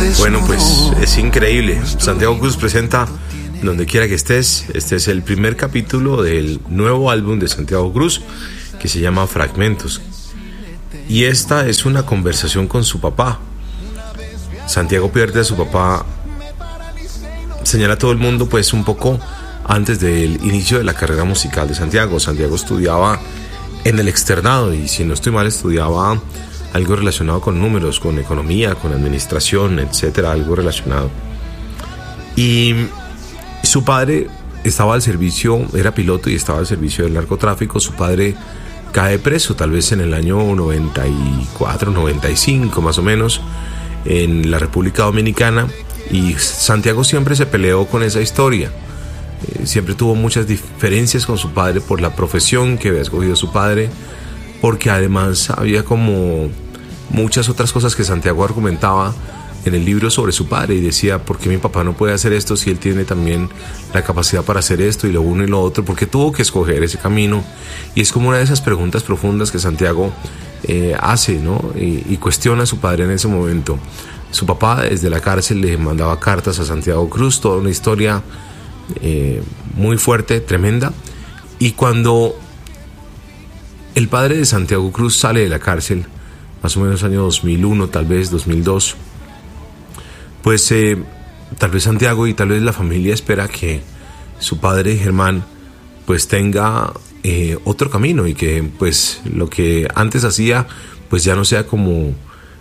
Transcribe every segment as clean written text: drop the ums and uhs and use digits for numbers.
Bueno, pues es increíble. Santiago Cruz presenta Donde quiera que estés. Este es el primer capítulo del nuevo álbum de Santiago Cruz, que se llama Fragmentos. Y esta es una conversación con su papá. Santiago pierde a su papá, señala a todo el mundo, pues un poco antes del inicio de la carrera musical de Santiago. Santiago estudiaba en el externado y, si no estoy mal, estudiaba algo relacionado con números, con economía, con administración, etcétera, algo relacionado. Y su padre estaba al servicio, era piloto y estaba al servicio del narcotráfico. Su padre cae preso, tal vez en el año 94, 95 más o menos, en la República Dominicana, y Santiago siempre se peleó con esa historia. Siempre tuvo muchas diferencias con su padre por la profesión que había escogido su padre, porque además había como muchas otras cosas que Santiago argumentaba en el libro sobre su padre, y decía: ¿por qué mi papá no puede hacer esto si él tiene también la capacidad para hacer esto y lo uno y lo otro? ¿Por qué tuvo que escoger ese camino? Y es como una de esas preguntas profundas que Santiago hace, ¿no? Y cuestiona a su padre en ese momento. Su papá desde la cárcel le mandaba cartas a Santiago Cruz, toda una historia muy fuerte, tremenda. Y cuando el padre de Santiago Cruz sale de la cárcel, más o menos año 2001, tal vez 2002, pues tal vez Santiago y tal vez la familia espera que su padre Germán pues tenga otro camino, y que pues lo que antes hacía pues ya no sea como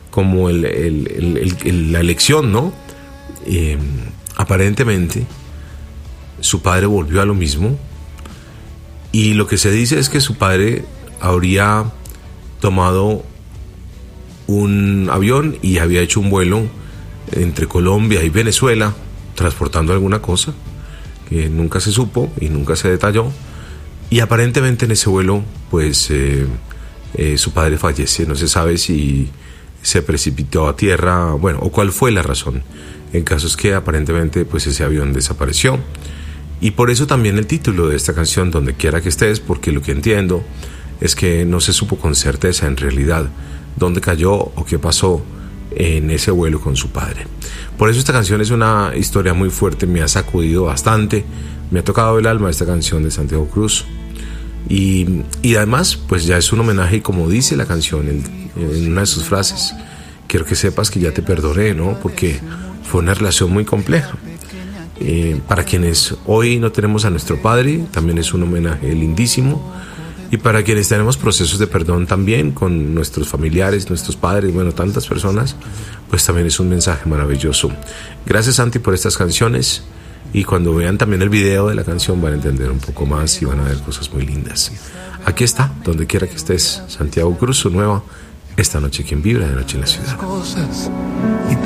la elección, ¿no? Aparentemente su padre volvió a lo mismo, y lo que se dice es que su padre habría tomado un avión y había hecho un vuelo entre Colombia y Venezuela transportando alguna cosa que nunca se supo y nunca se detalló, y aparentemente en ese vuelo pues su padre fallece. No se sabe si se precipitó a tierra, bueno, o cuál fue la razón. El caso es que aparentemente pues ese avión desapareció, y por eso también el título de esta canción, Donde quiera que estés, porque lo que entiendo es que no se supo con certeza en realidad dónde cayó o qué pasó en ese vuelo con su padre. Por eso esta canción es una historia muy fuerte, me ha sacudido bastante, me ha tocado el alma esta canción de Santiago Cruz, y además pues ya es un homenaje, y como dice la canción en una de sus frases: quiero que sepas que ya te perdoné, ¿no? Porque fue una relación muy compleja. Para quienes hoy no tenemos a nuestro padre, también es un homenaje lindísimo. Y para quienes tenemos procesos de perdón también con nuestros familiares, nuestros padres, bueno, tantas personas, pues también es un mensaje maravilloso. Gracias, Santi, por estas canciones. Y cuando vean también el video de la canción van a entender un poco más y van a ver cosas muy lindas. Aquí está, Donde quiera que estés, Santiago Cruz, su nueva Esta noche quien vibra de noche en la ciudad.